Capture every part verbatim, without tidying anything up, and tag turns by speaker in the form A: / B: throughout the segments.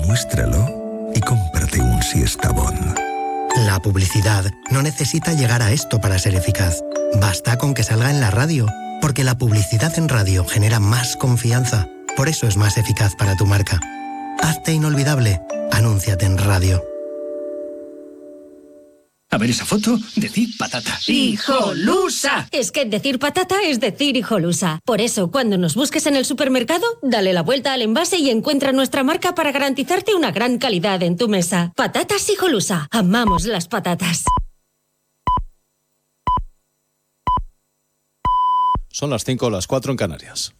A: Demuéstralo y cómprate un Siestabón.
B: La publicidad no necesita llegar a esto para ser eficaz. Basta con que salga en la radio, porque la publicidad en radio genera más confianza. Por eso es más eficaz para tu marca. Hazte inolvidable. Anúnciate en radio.
C: A ver esa foto, decir patata.
D: ¡Hijolusa! Es que decir patata es decir hijolusa. Por eso, cuando nos busques en el supermercado, dale la vuelta al envase y encuentra nuestra marca para garantizarte una gran calidad en tu mesa. Patatas Hijolusa. Amamos las patatas.
E: Son las cinco, las cuatro en Canarias.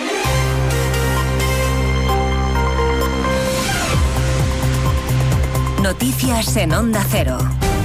F: Noticias en Onda Cero.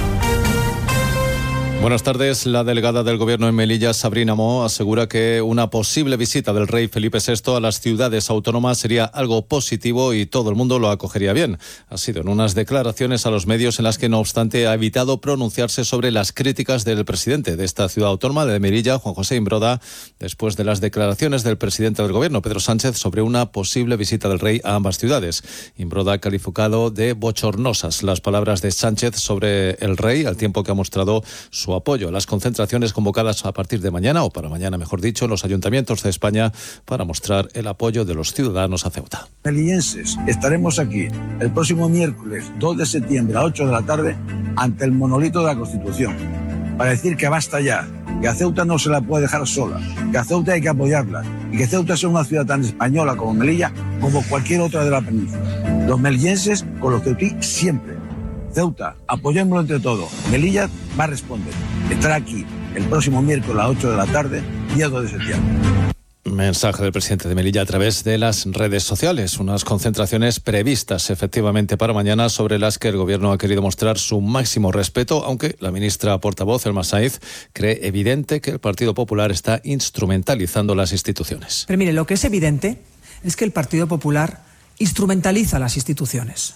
E: Buenas tardes. La delegada del Gobierno en Melilla, Sabrina Moó, asegura que una posible visita del rey Felipe sexto a las ciudades autónomas sería algo positivo y todo el mundo lo acogería bien. Ha sido en unas declaraciones a los medios en las que, no obstante, ha evitado pronunciarse sobre las críticas del presidente de esta ciudad autónoma de Melilla, Juan José Imbroda, después de las declaraciones del presidente del Gobierno, Pedro Sánchez, sobre una posible visita del rey a ambas ciudades. Imbroda ha calificado de bochornosas las palabras de Sánchez sobre el rey, al tiempo que ha mostrado su apoyo a las concentraciones convocadas a partir de mañana, o para mañana mejor dicho, en los ayuntamientos de España para mostrar el apoyo de los ciudadanos a Ceuta.
G: Melillenses, estaremos aquí el próximo miércoles dos de septiembre a ocho de la tarde ante el monolito de la Constitución para decir que basta ya, que a Ceuta no se la puede dejar sola, que a Ceuta hay que apoyarla y que Ceuta es una ciudad tan española como Melilla como cualquier otra de la península. Los melillenses con los ceutí siempre. Ceuta, apoyémoslo entre todos. Melilla va a responder. Estará aquí el próximo miércoles a las ocho de la tarde, día dos de septiembre.
E: Mensaje del presidente de Melilla a través de las redes sociales. Unas concentraciones previstas efectivamente para mañana, sobre las que el Gobierno ha querido mostrar su máximo respeto, aunque la ministra portavoz, Elma Sainz, cree evidente que el Partido Popular está instrumentalizando las instituciones.
H: Pero mire, lo que es evidente es que el Partido Popular instrumentaliza las instituciones.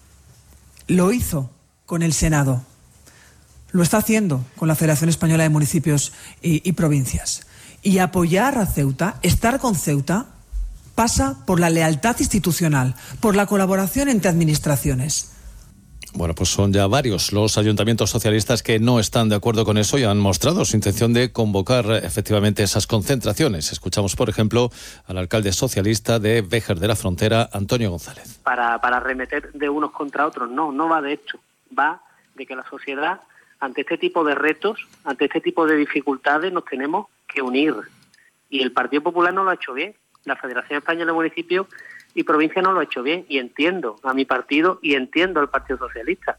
H: Lo hizo con el Senado, lo está haciendo con la Federación Española de Municipios y, y Provincias. Y apoyar a Ceuta, estar con Ceuta, pasa por la lealtad institucional, por la colaboración entre administraciones.
E: Bueno, pues son ya varios los ayuntamientos socialistas que no están de acuerdo con eso y han mostrado su intención de convocar efectivamente esas concentraciones. Escuchamos, por ejemplo, al alcalde socialista de Béjar de la Frontera, Antonio González.
I: Para, para arremeter de unos contra otros, no, no va de esto. Va de que la sociedad, ante este tipo de retos, ante este tipo de dificultades, nos tenemos que unir. Y el Partido Popular no lo ha hecho bien. La Federación Española de Municipios y Provincia no lo ha hecho bien, y entiendo a mi partido y entiendo al Partido Socialista,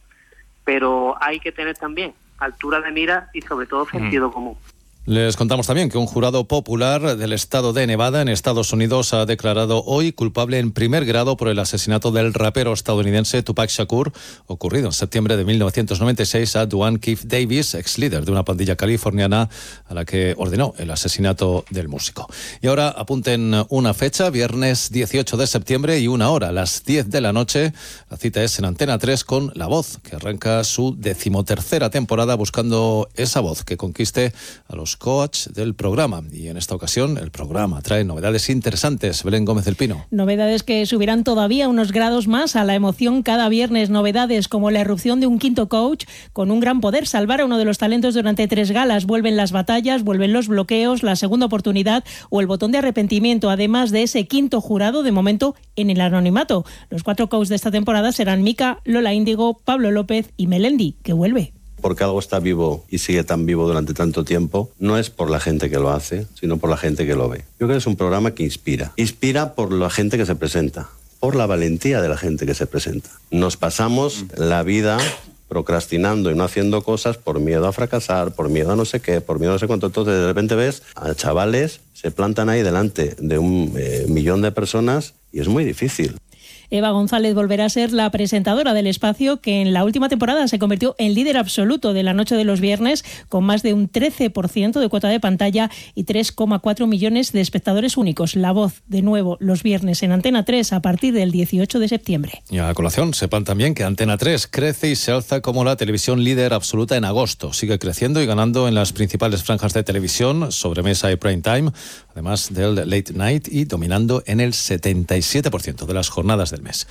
I: pero hay que tener también altura de mira y sobre todo sentido mm. común.
E: Les contamos también que un jurado popular del estado de Nevada, en Estados Unidos, ha declarado hoy culpable en primer grado por el asesinato del rapero estadounidense Tupac Shakur, ocurrido en septiembre de mil novecientos noventa y seis a Duane Keith Davis, ex líder de una pandilla californiana a la que ordenó el asesinato del músico. Y ahora apunten una fecha, viernes dieciocho de septiembre y una hora, a las diez de la noche. La cita es en Antena tres con La Voz, que arranca su decimotercera temporada buscando esa voz que conquiste a los coach del programa. Y en esta ocasión el programa trae novedades interesantes. Belén Gómez del Pino.
J: Novedades que subirán todavía unos grados más a la emoción cada viernes. Novedades como la irrupción de un quinto coach con un gran poder: salvar a uno de los talentos durante tres galas. Vuelven las batallas, vuelven los bloqueos, la segunda oportunidad o el botón de arrepentimiento. Además de ese quinto jurado, de momento en el anonimato. Los cuatro coaches de esta temporada serán Mica, Lola Índigo, Pablo López y Melendi, que vuelve.
K: Porque algo está vivo y sigue tan vivo durante tanto tiempo, no es por la gente que lo hace, sino por la gente que lo ve. Yo creo que es un programa que inspira. Inspira por la gente que se presenta, por la valentía de la gente que se presenta. Nos pasamos la vida procrastinando y no haciendo cosas por miedo a fracasar, por miedo a no sé qué, por miedo a no sé cuánto. Entonces de repente ves a chavales, se plantan ahí delante de un eh, millón de personas y es muy difícil.
J: Eva González volverá a ser la presentadora del espacio, que en la última temporada se convirtió en líder absoluto de la noche de los viernes, con más de un trece por ciento de cuota de pantalla y tres coma cuatro millones de espectadores únicos. La Voz, de nuevo, los viernes en Antena tres a partir del dieciocho de septiembre.
E: Y a colación, sepan también que Antena tres crece y se alza como la televisión líder absoluta en agosto. Sigue creciendo y ganando en las principales franjas de televisión, sobremesa y prime time, además del late night, y dominando en el setenta y siete por ciento de las jornadas del mes.